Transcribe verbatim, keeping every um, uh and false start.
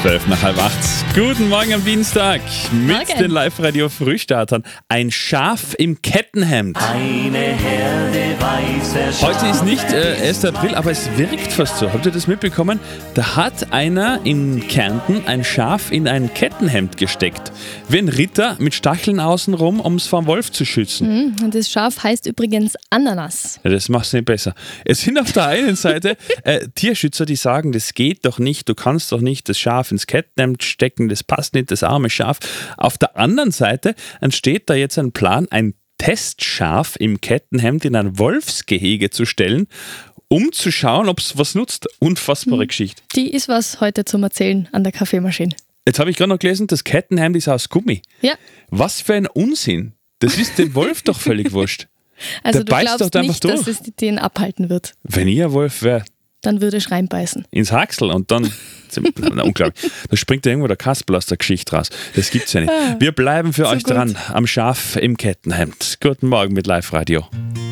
zwölf nach halb acht. Guten Morgen am Dienstag mit Morgen. den Live-Radio-Frühstartern. Ein Schaf im Kettenhemd. Eine Herde weißer Schafe. Heute ist nicht äh, erster April, aber es wirkt fast so. Habt ihr das mitbekommen? Da hat einer in Kärnten ein Schaf in ein Kettenhemd gesteckt. Wie ein Ritter mit Stacheln außenrum, um es vom Wolf zu schützen. Und das Schaf heißt übrigens Ananas. Ja, das macht es nicht besser. Es sind auf der einen Seite äh, Tierschützer, die sagen, das geht doch nicht, du kannst doch nicht das Schaf ins Kettenhemd stecken, das passt nicht, das arme Schaf. Auf der anderen Seite entsteht da jetzt ein Plan, ein Testschaf im Kettenhemd in ein Wolfsgehege zu stellen, um zu schauen, ob es was nutzt. Unfassbare Geschichte. Die ist was heute zum Erzählen an der Kaffeemaschine. Jetzt habe ich gerade noch gelesen, das Kettenhemd ist aus Gummi. Ja, Was für ein Unsinn. Das ist dem Wolf doch völlig wurscht. also Der du beißt glaubst doch einfach nicht, durch. dass es den abhalten wird. Wenn ich ein Wolf wäre, Dann würde ich reinbeißen. ins Haxel und dann, na, unglaublich, da springt ja irgendwo der Kasperl aus der Geschichte raus. Das gibt's ja nicht. Wir bleiben für So euch gut. dran am Schaf im Kettenhemd. Guten Morgen mit Live-Radio.